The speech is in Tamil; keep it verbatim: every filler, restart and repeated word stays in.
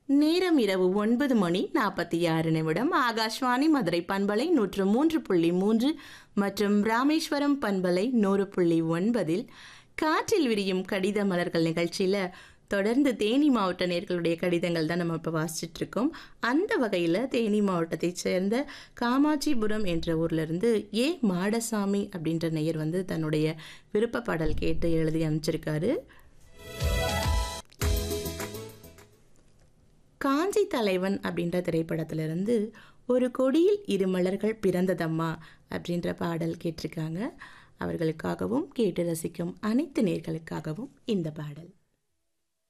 நேரம் இரவு ஒன்பது மணி நாற்பத்தி ஆறு நிமிடம். ஆகாஷ்வாணி மதுரை பண்பலை நூற்று மூன்று புள்ளி மூன்று மற்றும் ராமேஸ்வரம் பண்பலை நூறு புள்ளி ஒன்பதில் காற்றில் விரியும் கடித மலர்கள் நிகழ்ச்சியில் தொடர்ந்து தேனி மாவட்ட நேர்களுடைய கடிதங்கள் தான் நம்ம இப்போ வாசிச்சுட்டு இருக்கோம். அந்த வகையில் தேனி மாவட்டத்தைச் சேர்ந்த காமாட்சிபுரம் என்ற ஊர்லேருந்து ஏ மாடசாமி அப்படின்ற நேயர் வந்து தன்னுடைய விருப்ப பாடல் கேட்டு எழுதி அனுப்பிச்சிருக்காரு. காஞ்சி தலைவன் அப்படின்ற திரைப்படத்திலிருந்து ஒரு கொடியில் இரு மலர்கள் பிறந்ததம்மா அப்படின்ற பாடல் கேட்டிருக்காங்க. அவர்களுக்காகவும் கேட்டு ரசிக்கும் அனைத்து நேர்களுக்காகவும் இந்த பாடல்.